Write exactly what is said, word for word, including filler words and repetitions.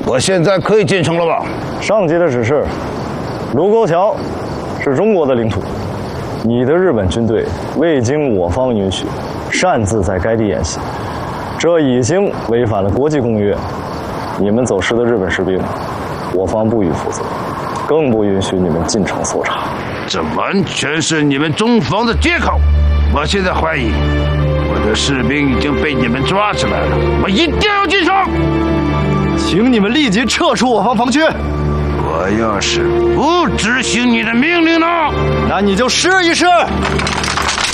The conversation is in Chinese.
我现在可以进城了吧？ 上级的指示，卢沟桥是中国的领土，你的日本军队未经我方允许，擅自在该地演习，这已经违反了国际公约。你们走失的日本士兵，我方不予负责，更不允许你们进城搜查。 这完全是你们中方的借口。我现在怀疑，我的士兵已经被你们抓起来了，我一定要进城。 请你们立即撤出我方防区。 我要是不执行你的命令呢？ 那你就试一试。